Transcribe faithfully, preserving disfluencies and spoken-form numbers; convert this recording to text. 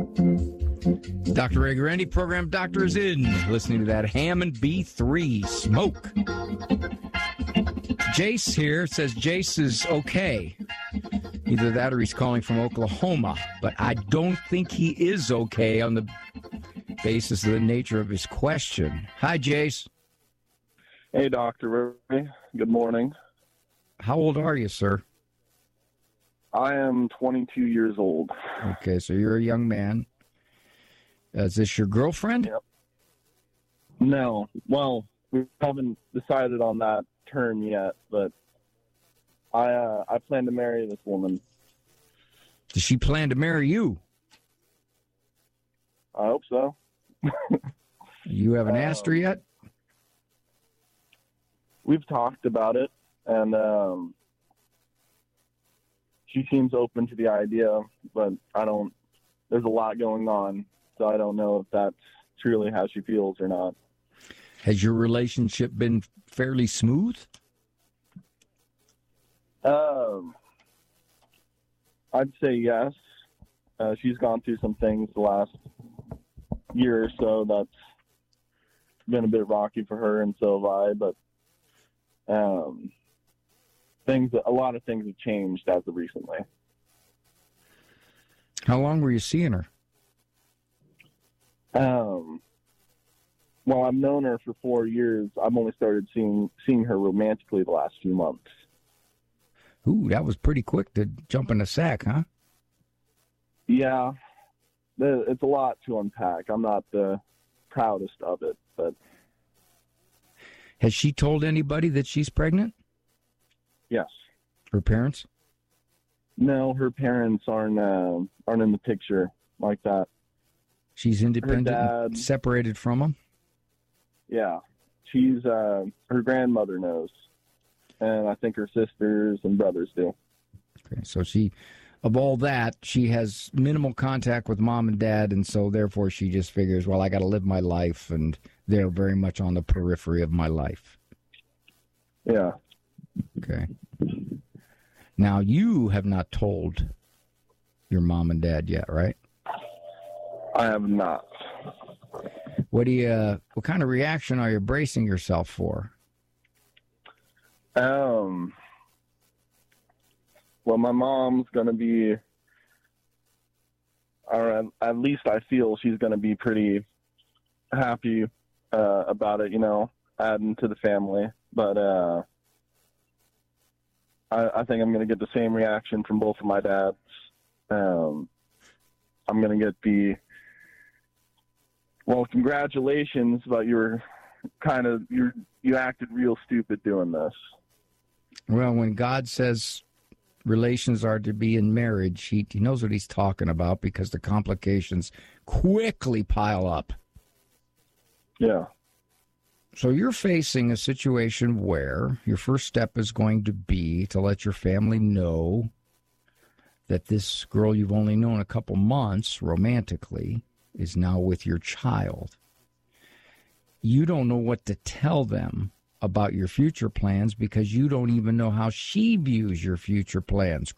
Doctor Ray Guarendi, program Doctor is in. Listening to that Hammond B three smoke. Jace here says Jace is okay. Either that or he's calling from Oklahoma. But I don't think he is okay on the basis of the nature of his question. Hi, Jace. Hey, Doctor Ray. Good morning. How old are you, sir? I am twenty-two years old. Okay, so you're a young man. Uh, is this your girlfriend? Yep. No. Well, we haven't decided on that term yet, but I uh, I plan to marry this woman. Does she plan to marry you? I hope so. You haven't um, asked her yet? We've talked about it, and um, she seems open to the idea, but I don't, there's a lot going on, so I don't know if that's truly how she feels or not. Has your relationship been fairly smooth? Um, I'd say yes. Uh, she's gone through some things the last year or so that's been a bit rocky for her, and so have I, but um, things, a lot of things have changed as of recently. How long were you seeing her? Um, well, I've known her for four years. I've only started seeing seeing her romantically the last few months. Ooh, that was pretty quick to jump in the sack, huh? Yeah, it's a lot to unpack. I'm not the proudest of it, but... Has she told anybody that she's pregnant? Yes. Her parents? No, her parents aren't uh, aren't in the picture like that. She's independent, her dad, separated from them? Yeah. She's, uh, her grandmother knows. And I think her sisters and brothers do. Okay, so she, of all that, she has minimal contact with mom and dad, and so therefore she just figures, well, I got to live my life, and they're very much on the periphery of my life. Yeah. Okay. Now, you have not told your mom and dad yet, right? I have not. What do you? Uh, what kind of reaction are you bracing yourself for? Um. Well, my mom's gonna be, or at, at least I feel she's gonna be pretty happy uh, about it. You know, adding to the family. But uh, I, I think I'm gonna get the same reaction from both of my dads. Um, I'm gonna get the, well, congratulations, but you're kind of, you you acted real stupid doing this. Well, when God says relations are to be in marriage, he, he knows what he's talking about, because the complications quickly pile up. Yeah. So you're facing a situation where your first step is going to be to let your family know that this girl you've only known a couple months romantically is now with your child. You don't know what to tell them about your future plans because you don't even know how she views your future plans,